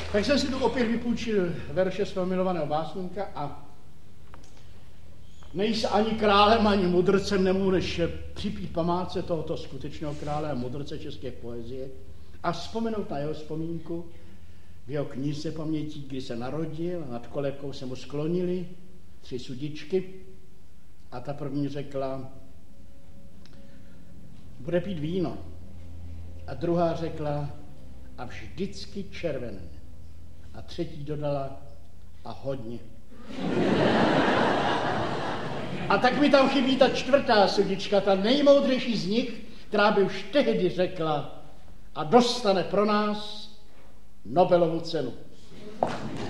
Tak jsem si tu opět vypůjčil verše svého milovaného básníka a nejsi ani králem, ani mudrcem, nemůžu než připít památce tohoto skutečného krále a mudrce české poezie a vzpomenout na jeho vzpomínku v jeho knize pamětí, kdy se narodil a nad kolébkou se mu sklonili 3 sudičky a ta první řekla, bude pít víno. A druhá řekla, a vždycky červené. A třetí dodala, a hodně. A tak mi tam chybí ta 4. sudička, ta nejmoudřejší z nich, která by už tehdy řekla a dostane pro nás Nobelovu cenu.